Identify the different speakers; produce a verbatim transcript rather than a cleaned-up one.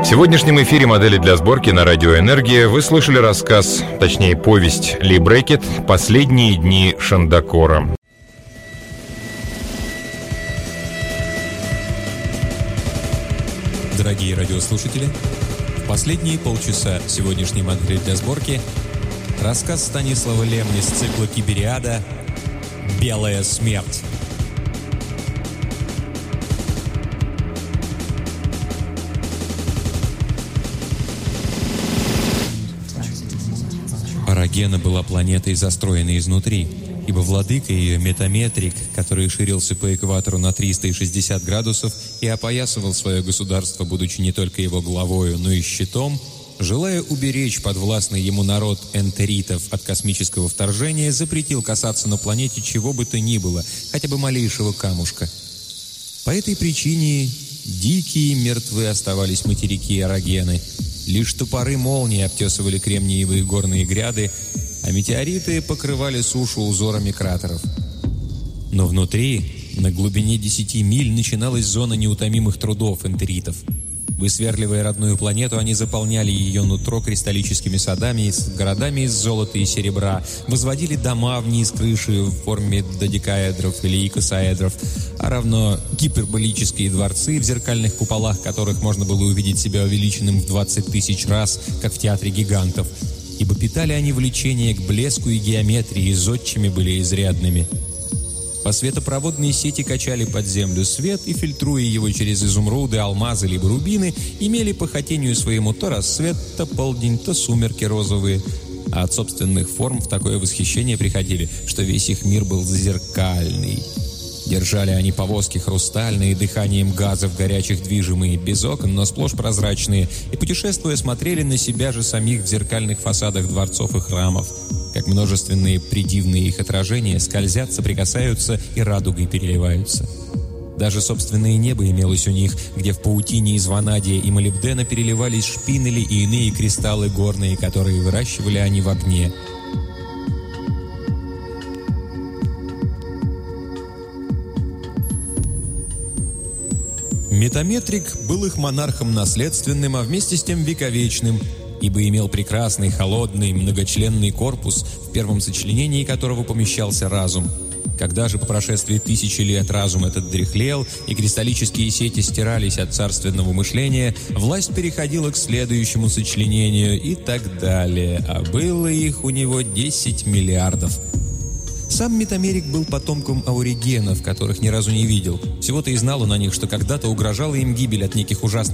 Speaker 1: В сегодняшнем эфире «Модели для сборки» на радио «Энергия» вы слышали рассказ, точнее повесть Ли Брекет «Последние дни Шандакора».
Speaker 2: Дорогие радиослушатели, в последние полчаса сегодняшней «Модели для сборки» рассказ Станислава Лем из цикла «Кибериада» «Белая смерть». Арагена была планетой, застроенной изнутри, ибо владыка ее Метаметрик, который ширился по экватору на триста шестьдесят градусов и опоясывал свое государство, будучи не только его главою, но и щитом, желая уберечь подвластный ему народ энтеритов от космического вторжения, запретил касаться на планете чего бы то ни было, хотя бы малейшего камушка. По этой причине дикие и мертвы оставались материки Арагены. Лишь топоры молнии обтесывали кремниевые горные гряды, а метеориты покрывали сушу узорами кратеров. Но внутри, на глубине десяти миль, начиналась зона неутомимых трудов энтеритов. Высверливая родную планету, они заполняли ее нутро кристаллическими садами, с городами из золота и серебра, возводили дома вниз крыши в форме додекаэдров или икосаэдров, а равно гиперболические дворцы, в зеркальных куполах которых можно было увидеть себя увеличенным в двадцать тысяч раз, как в театре гигантов, ибо питали они влечение к блеску и геометрии, и зодчими были изрядными. По светопроводной сети качали под землю свет и, фильтруя его через изумруды, алмазы либо рубины, имели по хотению своему то рассвет, то полдень, то сумерки розовые. А от собственных форм в такое восхищение приходили, что весь их мир был зеркальный. Держали они повозки хрустальные, дыханием газов горячих движимые, без окон, но сплошь прозрачные, и, путешествуя, смотрели на себя же самих в зеркальных фасадах дворцов и храмов, как множественные придивные их отражения скользят, соприкасаются и радугой переливаются. Даже собственное небо имелось у них, где в паутине из ванадия и молибдена переливались шпинели и иные кристаллы горные, которые выращивали они в огне. Метаметрик был их монархом наследственным, а вместе с тем вековечным, ибо имел прекрасный, холодный, многочленный корпус, в первом сочленении которого помещался разум. Когда же по прошествии тысячи лет разум этот дряхлел, и кристаллические сети стирались от царственного мышления, власть переходила к следующему сочленению и так далее, а было их у него десять миллиардов. Сам Метамерик был потомком ауригенов, которых ни разу не видел. Всего-то и знал он о них, что когда-то угрожала им гибель от неких ужасных